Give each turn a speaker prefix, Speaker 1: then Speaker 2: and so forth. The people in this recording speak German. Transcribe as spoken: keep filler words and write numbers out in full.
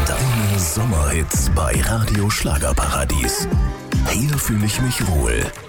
Speaker 1: Deine Sommerhits bei Radio Schlagerparadies. Hier fühle ich mich wohl.